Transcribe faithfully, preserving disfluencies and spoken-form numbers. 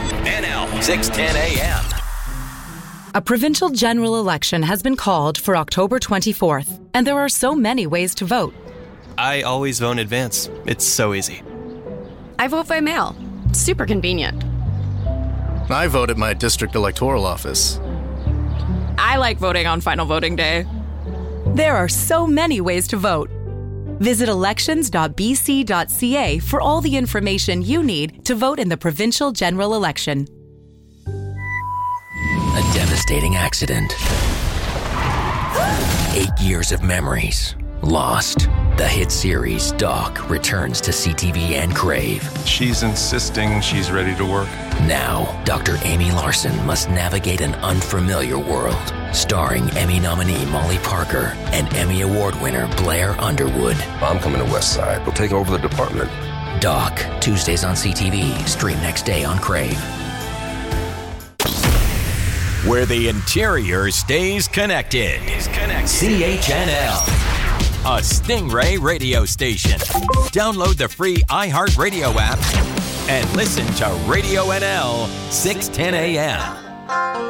N L six ten A M. A provincial general election has been called for October twenty-fourth, and there are so many ways to vote. I always vote in advance. It's so easy. I vote by mail. Super convenient. I vote at my district electoral office. I like voting on final voting day. There are so many ways to vote. Visit elections dot b c dot c a for all the information you need to vote in the provincial general election. A devastating accident. Eight years of memories lost. The hit series Doc returns to C T V and Crave. She's insisting she's ready to work. Now, Doctor Amy Larson must navigate an unfamiliar world. Starring Emmy nominee Molly Parker and Emmy Award winner Blair Underwood. I'm coming to West Side. We'll take over the department. Doc, Tuesdays on C T V. Stream next day on Crave. Where the interior stays connected. Is connected. C H N L. A Stingray radio station. Download the free iHeartRadio app and listen to Radio N L six ten A M.